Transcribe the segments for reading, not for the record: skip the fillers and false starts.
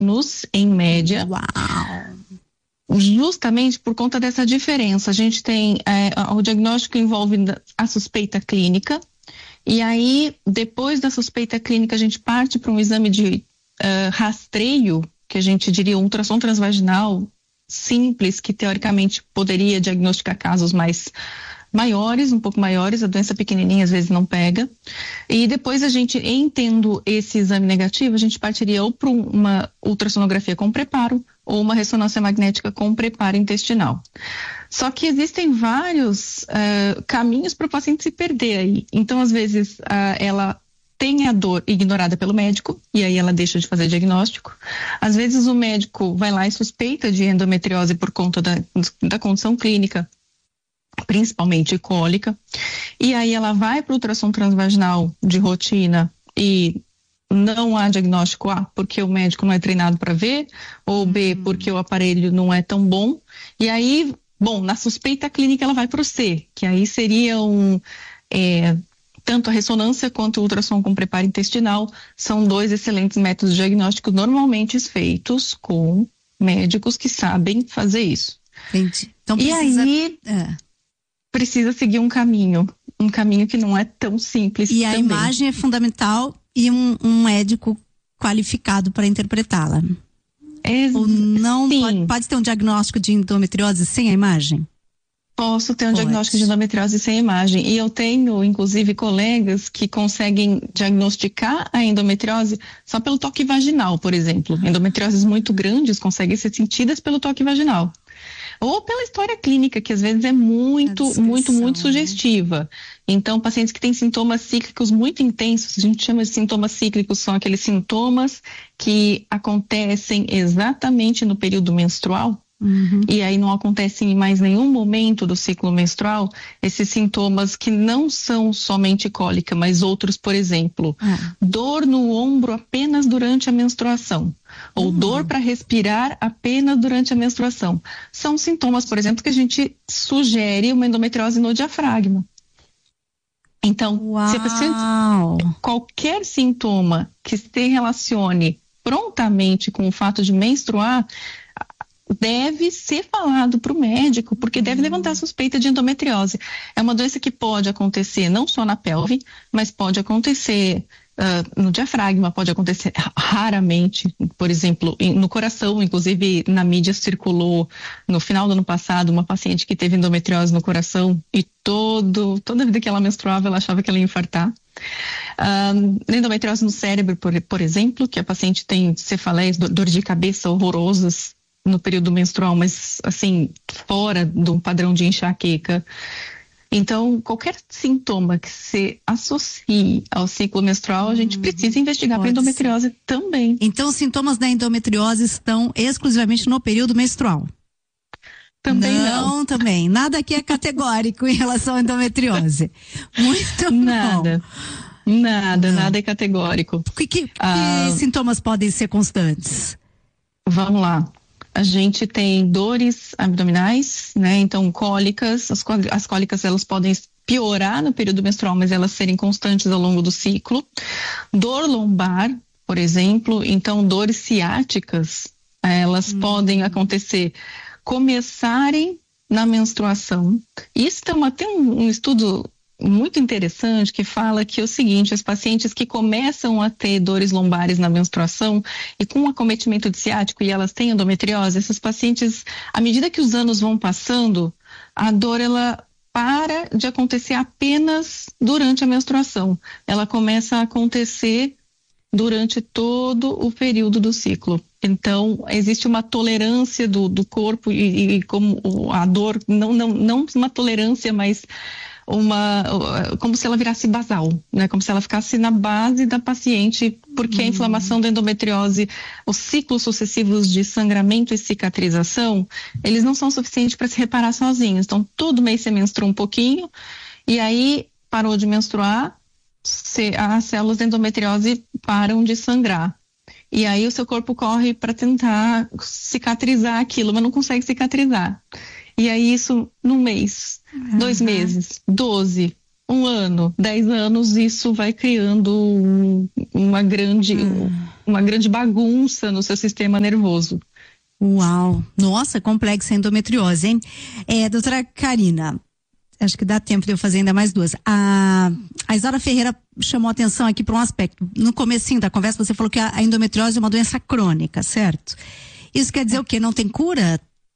anos, em média. Uau! Justamente por conta dessa diferença. A gente tem, o diagnóstico envolve a suspeita clínica, e aí, depois da suspeita clínica, a gente parte para um exame de rastreio, que a gente diria um ultrassom transvaginal simples, que teoricamente poderia diagnosticar casos maiores, um pouco maiores, a doença pequenininha às vezes não pega. E depois a gente, entendo esse exame negativo, a gente partiria ou para uma ultrassonografia com preparo ou uma ressonância magnética com preparo intestinal. Só que existem vários caminhos para o paciente se perder aí. Então, às vezes, ela tem a dor ignorada pelo médico e aí ela deixa de fazer diagnóstico. Às vezes o médico vai lá e suspeita de endometriose por conta da condição clínica, principalmente cólica, e aí ela vai para o ultrassom transvaginal de rotina e não há diagnóstico A, porque o médico não é treinado para ver, ou B, porque o aparelho não é tão bom, e aí, bom, na suspeita clínica ela vai para o C, que aí seria tanto a ressonância quanto o ultrassom com preparo intestinal são dois excelentes métodos diagnósticos normalmente feitos com médicos que sabem fazer isso. Entendi. Então precisa seguir um caminho que não é tão simples. E a também. imagem é fundamental e um médico qualificado para interpretá-la. Ou não pode ter um diagnóstico de endometriose sem a imagem? Posso ter um diagnóstico de endometriose sem imagem. E eu tenho, inclusive, colegas que conseguem diagnosticar a endometriose só pelo toque vaginal, por exemplo. Endometrioses muito grandes conseguem ser sentidas pelo toque vaginal. Ou pela história clínica, que às vezes é muito sugestiva. Então, pacientes que têm sintomas cíclicos muito intensos, a gente chama de sintomas cíclicos, são aqueles sintomas que acontecem exatamente no período menstrual. E aí não acontecem em mais nenhum momento do ciclo menstrual, esses sintomas que não são somente cólica, mas outros, por exemplo, dor no ombro apenas durante a menstruação, ou dor para respirar apenas durante a menstruação. São sintomas, por exemplo, que a gente sugere uma endometriose no diafragma. Então, se a paciente, qualquer sintoma que se relacione prontamente com o fato de menstruar, deve ser falado para o médico, porque deve levantar suspeita de endometriose. É uma doença que pode acontecer não só na pelve, mas pode acontecer no diafragma, pode acontecer raramente, por exemplo, no coração. Inclusive na mídia circulou no final do ano passado uma paciente que teve endometriose no coração e toda a vida que ela menstruava ela achava que ela ia infartar. Endometriose no cérebro, por exemplo, que a paciente tem cefaleias, dor de cabeça horrorosas no período menstrual, mas assim, fora de um padrão de enxaqueca. Então, qualquer sintoma que se associe ao ciclo menstrual, a gente precisa investigar para endometriose também. Então, os sintomas da endometriose estão exclusivamente no período menstrual? Também não. Também. Nada aqui é categórico em relação à endometriose. Muito nada. bom. Nada é categórico. Que sintomas podem ser constantes? Vamos lá. A gente tem dores abdominais, né? Então, cólicas. As cólicas, elas podem piorar no período menstrual, mas elas serem constantes ao longo do ciclo. Dor lombar, por exemplo. Então, dores ciáticas, elas podem acontecer, começarem na menstruação. Isso tem um estudo muito interessante que fala que é o seguinte: as pacientes que começam a ter dores lombares na menstruação e com acometimento de ciático e elas têm endometriose, essas pacientes, à medida que os anos vão passando, a dor ela para de acontecer apenas durante a menstruação. Ela começa a acontecer durante todo o período do ciclo. Então, existe uma tolerância do corpo e como a dor, não uma tolerância, mas como se ela virasse basal, né? Como se ela ficasse na base da paciente, porque a inflamação da endometriose, os ciclos sucessivos de sangramento e cicatrização, eles não são suficientes para se reparar sozinhos. Então, todo mês você menstrua um pouquinho, e aí parou de menstruar, as células da endometriose param de sangrar. E aí o seu corpo corre para tentar cicatrizar aquilo, mas não consegue cicatrizar. E aí isso num mês, 2 meses, 12, 1 ano, 10 anos, isso vai criando um uma grande bagunça no seu sistema nervoso. Uau! Nossa, complexa endometriose, hein? Doutora Karina, acho que dá tempo de eu fazer ainda mais duas. A Isaura Ferreira chamou atenção aqui para um aspecto. No comecinho da conversa você falou que a endometriose é uma doença crônica, certo? Isso quer dizer o quê? Não tem cura?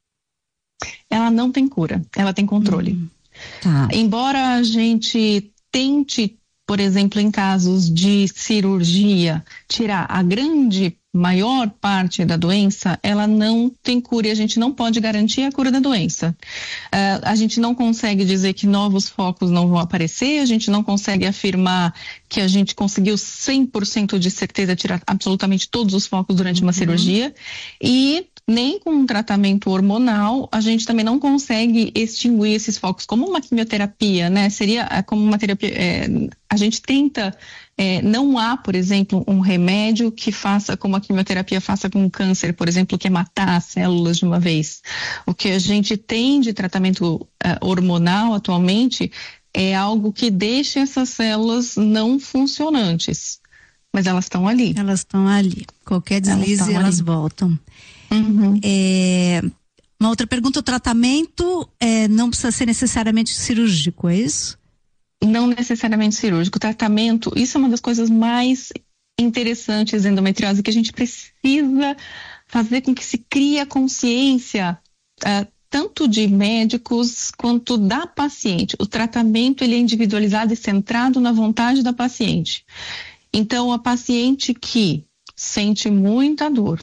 Ela não tem cura, ela tem controle. Tá. Embora a gente tente, por exemplo, em casos de cirurgia, tirar a maior parte da doença, ela não tem cura e a gente não pode garantir a cura da doença. A gente não consegue dizer que novos focos não vão aparecer, a gente não consegue afirmar que a gente conseguiu 100% de certeza tirar absolutamente todos os focos durante uma cirurgia, e nem com um tratamento hormonal a gente também não consegue extinguir esses focos, como uma quimioterapia, né? Seria como uma terapia, a gente tenta, não há, por exemplo, um remédio que faça como a quimioterapia faça com o câncer, por exemplo, que é matar as células de uma vez. O que a gente tem de tratamento hormonal atualmente é algo que deixa essas células não funcionantes, mas elas estão ali. Elas estão ali. Qualquer deslize, elas voltam. Uhum. Uma outra pergunta: o tratamento não precisa ser necessariamente cirúrgico, é isso? Não necessariamente cirúrgico. O tratamento, isso é uma das coisas mais interessantes da endometriose, que a gente precisa fazer com que se crie a consciência, tanto de médicos quanto da paciente. O tratamento, ele é individualizado e centrado na vontade da paciente. Então, a paciente que sente muita dor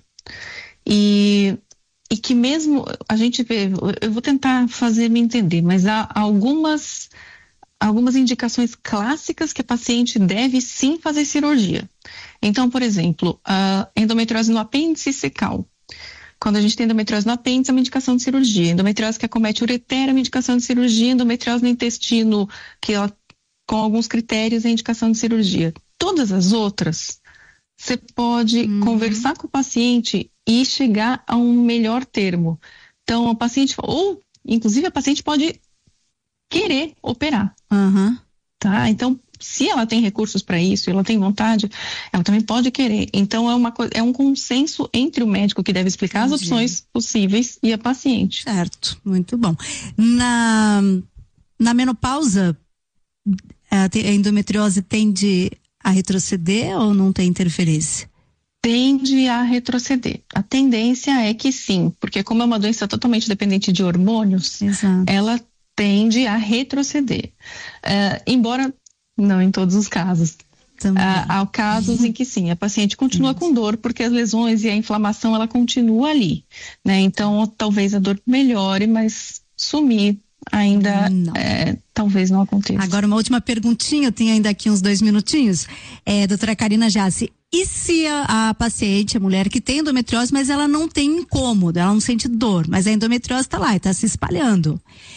e que mesmo a gente vê, eu vou tentar fazer me entender, mas há algumas indicações clássicas que a paciente deve sim fazer cirurgia. Então, por exemplo, a endometriose no apêndice cecal. Quando a gente tem endometriose no apêndice, é uma indicação de cirurgia. Endometriose que acomete o ureter é uma indicação de cirurgia. Endometriose no intestino, que ela, com alguns critérios, é indicação de cirurgia. Todas as outras, você pode conversar com o paciente e chegar a um melhor termo. Então, a paciente, ou inclusive a paciente pode querer operar. Tá? Então, se ela tem recursos para isso, ela tem vontade, ela também pode querer. Então, é um consenso entre o médico que deve explicar as opções possíveis e a paciente. Certo, muito bom. Na menopausa, a endometriose tende a retroceder ou não tem interferência? Tende a retroceder. A tendência é que sim, porque como é uma doença totalmente dependente de hormônios, ela tende a retroceder. Embora não em todos os casos. Há casos em que sim, a paciente continua com dor porque as lesões e a inflamação ela continua ali, né? Então talvez a dor melhore, mas sumir ainda talvez não aconteça. Agora uma última perguntinha, eu tenho ainda aqui uns 2 minutinhos. Doutora Karina Jassi, e se a paciente, a mulher que tem endometriose, mas ela não tem incômodo, ela não sente dor, mas a endometriose está lá e está se espalhando.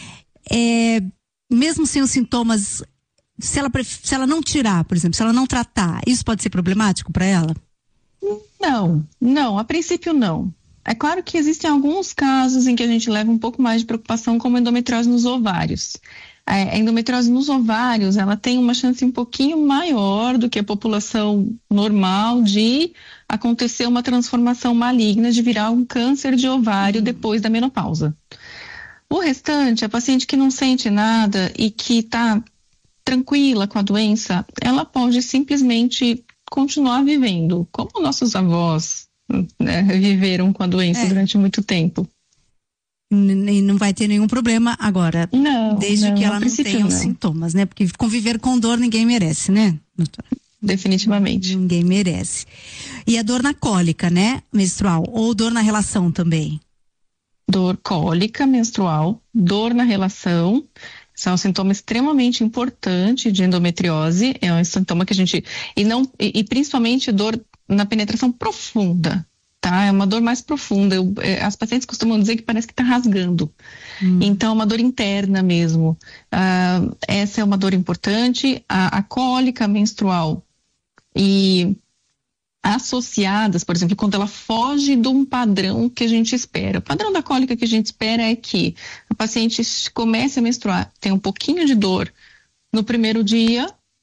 Mesmo sem os sintomas, se ela não tirar, por exemplo, se ela não tratar, isso pode ser problemático para ela? Não, a princípio não. É claro que existem alguns casos em que a gente leva um pouco mais de preocupação, como a endometriose nos ovários. A endometriose nos ovários, ela tem uma chance um pouquinho maior do que a população normal de acontecer uma transformação maligna, de virar um câncer de ovário depois da menopausa. O restante, a paciente que não sente nada e que está tranquila com a doença, ela pode simplesmente continuar vivendo, como nossos avós, né, viveram com a doença durante muito tempo. E não vai ter nenhum problema agora, desde que ela não tenha os sintomas, né? Porque conviver com dor ninguém merece, né, doutora? Definitivamente. Ninguém merece. E a dor na cólica, né, menstrual, ou dor na relação também? Dor cólica menstrual, dor na relação, são um sintoma extremamente importante de endometriose, é um sintoma que a gente, e principalmente dor na penetração profunda, tá? É uma dor mais profunda, as pacientes costumam dizer que parece que está rasgando, então é uma dor interna mesmo, essa é uma dor importante, a cólica menstrual e associadas, por exemplo, quando ela foge de um padrão que a gente espera. O padrão da cólica que a gente espera é que a paciente comece a menstruar, tem um pouquinho de dor no primeiro dia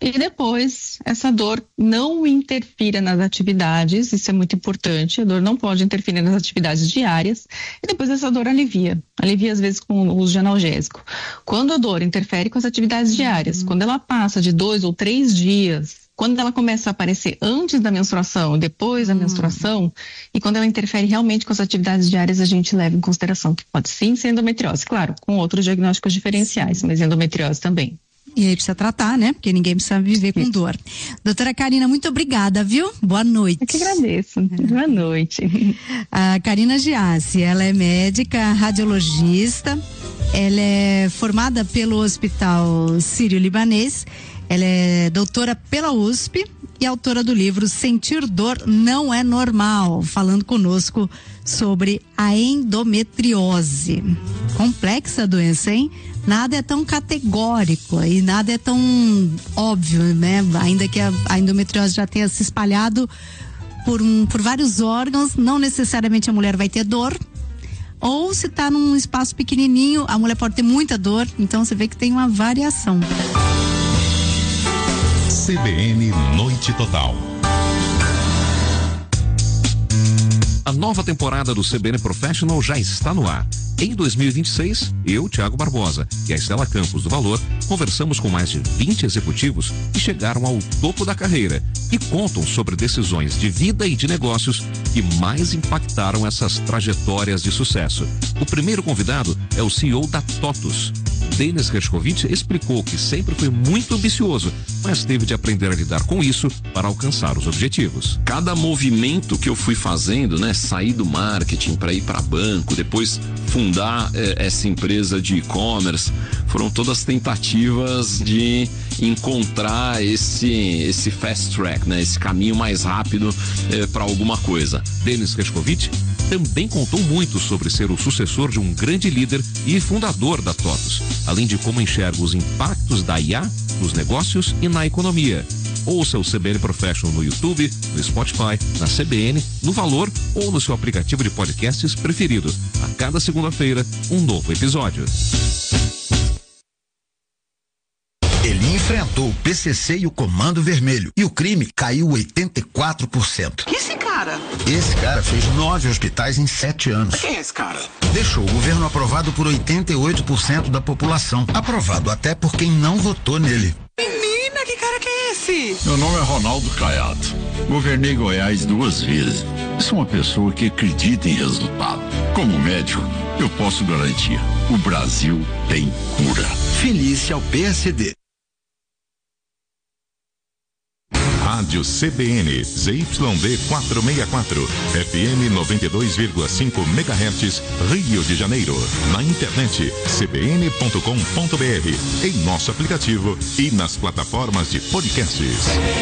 e depois essa dor não interfira nas atividades, isso é muito importante, a dor não pode interferir nas atividades diárias, e depois essa dor alivia às vezes com o uso de analgésico. Quando a dor interfere com as atividades diárias, quando ela passa de 2 ou 3 dias, quando ela começa a aparecer antes da menstruação, depois da menstruação, e quando ela interfere realmente com as atividades diárias, a gente leva em consideração que pode sim ser endometriose, claro, com outros diagnósticos diferenciais, mas endometriose também. E aí precisa tratar, né? Porque ninguém precisa viver com dor. Doutora Karina, muito obrigada, viu? Boa noite. Eu que agradeço. Boa noite. A Karina Giassi, ela é médica, radiologista, ela é formada pelo Hospital Sírio-Libanês, ela é doutora pela USP e autora do livro Sentir Dor Não é Normal, falando conosco sobre a endometriose. Complexa a doença, hein? Nada é tão categórico e nada é tão óbvio, né? Ainda que a endometriose já tenha se espalhado por vários órgãos, não necessariamente a mulher vai ter dor. Ou se está num espaço pequenininho, a mulher pode ter muita dor, então você vê que tem uma variação. CBN Noite Total. A nova temporada do CBN Professional já está no ar. Em 2026, eu, Thiago Barbosa e a Estela Campos do Valor, conversamos com mais de 20 executivos que chegaram ao topo da carreira e contam sobre decisões de vida e de negócios que mais impactaram essas trajetórias de sucesso. O primeiro convidado é o CEO da TOTUS. Denis Hershkovich explicou que sempre foi muito ambicioso, mas teve de aprender a lidar com isso para alcançar os objetivos. Cada movimento que eu fui fazendo, né, sair do marketing para ir para banco, depois fundar essa empresa de e-commerce, foram todas tentativas de encontrar esse fast track, né, esse caminho mais rápido para alguma coisa. Denis Hershkovich também contou muito sobre ser o sucessor de um grande líder e fundador da TOTUS, além de como enxerga os impactos da IA nos negócios e na economia. Ouça o CBN Professional no YouTube, no Spotify, na CBN, no Valor ou no seu aplicativo de podcasts preferido. A cada segunda-feira, um novo episódio. Ele enfrentou o PCC e o Comando Vermelho e o crime caiu 84%. Esse cara? Esse cara fez 9 hospitais em 7 anos. Quem é esse cara? Deixou o governo aprovado por 88% da população. Aprovado até por quem não votou nele. Menina, que cara que é esse? Meu nome é Ronaldo Caiado. Governei Goiás 2 vezes. Sou uma pessoa que acredita em resultado. Como médico, eu posso garantir: o Brasil tem cura. Felice ao PSD. Rádio CBN, ZYD 464, FM 92,5 MHz, Rio de Janeiro. Na internet, cbn.com.br, em nosso aplicativo e nas plataformas de podcasts.